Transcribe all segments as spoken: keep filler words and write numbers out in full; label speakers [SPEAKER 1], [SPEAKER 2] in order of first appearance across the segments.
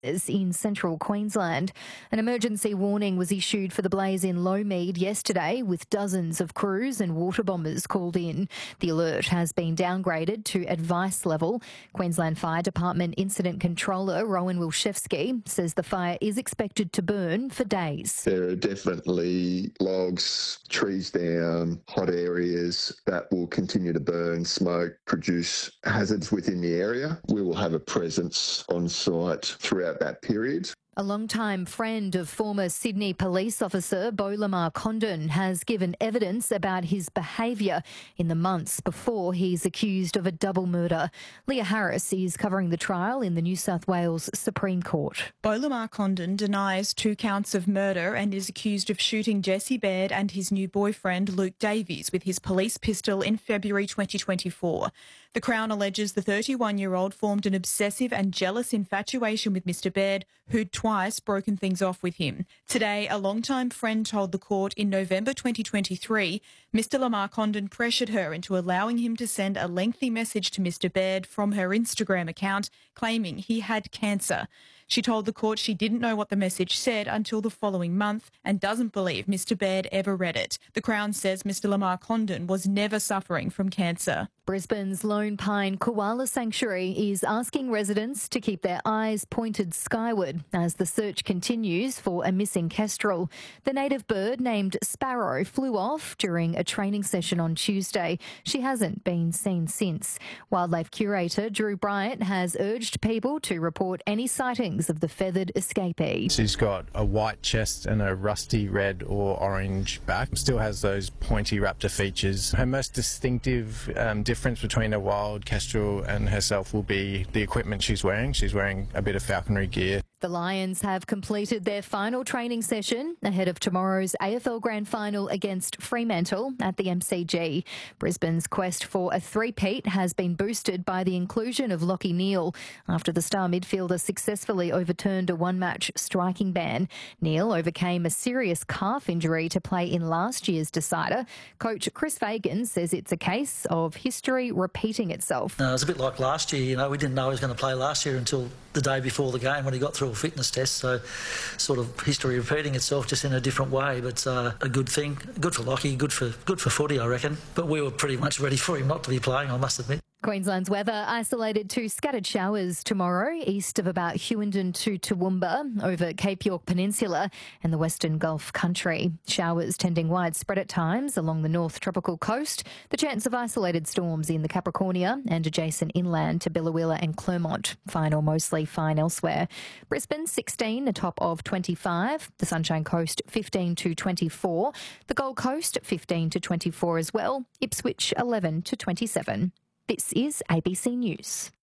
[SPEAKER 1] in central Queensland. An emergency warning was issued for the blaze in Lowmead yesterday, with dozens of crews and water bombers called in. The alert has been downgraded to advice level. Queensland Fire Department Incident Controller Rowan Wilczewski says the fire is expected to burn for days.
[SPEAKER 2] There are definitely logs, trees down, hot areas that will continue to burn, smoke, produce hazards within the area. We will have a presence on site throughout that period.
[SPEAKER 1] A long-time friend of former Sydney police officer Beau Lamar Condon has given evidence about his behaviour in the months before he's accused of a double murder. Leah Harris is covering the trial in the New South Wales Supreme Court.
[SPEAKER 3] Beau Lamar Condon denies two counts of murder and is accused of shooting Jesse Baird and his new boyfriend Luke Davies with his police pistol in February twenty twenty-four. The Crown alleges the thirty-one-year-old formed an obsessive and jealous infatuation with Mr Baird, who'd twice broken things off with him. Today, a longtime friend told the court in November twenty twenty-three, Mr Lamar Condon pressured her into allowing him to send a lengthy message to Mr Baird from her Instagram account, claiming he had cancer. She told the court she didn't know what the message said until the following month and doesn't believe Mr Baird ever read it. The Crown says Mr Lamar Condon was never suffering from cancer.
[SPEAKER 1] Brisbane's Lone Pine Koala Sanctuary is asking residents to keep their eyes pointed skyward as the search continues for a missing kestrel. The native bird named Sparrow flew off during a training session on Tuesday. She hasn't been seen since. Wildlife curator Drew Bryant has urged people to report any sightings of the feathered escapee.
[SPEAKER 4] She's got a white chest and a rusty red or orange back. Still has those pointy raptor features. Her most distinctive um, difference between a wild kestrel and herself will be the equipment she's wearing. She's wearing a bit of falconry gear.
[SPEAKER 1] The Lions have completed their final training session ahead of tomorrow's A F L Grand Final against Fremantle at the M C G. Brisbane's quest for a three-peat has been boosted by the inclusion of Lachie Neale after the star midfielder successfully overturned a one-match striking ban. Neale overcame a serious calf injury to play in last year's decider. Coach Chris Fagan says it's a case of history repeating itself.
[SPEAKER 5] Uh, it was a bit like last year. You know, we didn't know he was going to play last year until the day before the game when he got through a fitness test, so sort of history repeating itself just in a different way, but uh, a good thing, good for Lachie, good for good for footy, I reckon. But we were pretty much ready for him not to be playing, I must admit.
[SPEAKER 1] Queensland's weather isolated to scattered showers tomorrow east of about Hughenden to Toowoomba over Cape York Peninsula and the Western Gulf Country. Showers tending widespread at times along the North Tropical Coast. The chance of isolated storms in the Capricornia and adjacent inland to Biloela and Clermont. Fine or mostly fine elsewhere. Brisbane sixteen, a top of twenty-five. The Sunshine Coast fifteen to twenty-four. The Gold Coast fifteen to twenty-four as well. Ipswich eleven to twenty-seven. This is A B C News.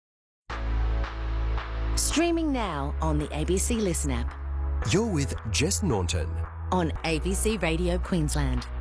[SPEAKER 6] Streaming now on the A B C Listen app.
[SPEAKER 7] You're with Jess Norton
[SPEAKER 6] on A B C Radio Queensland.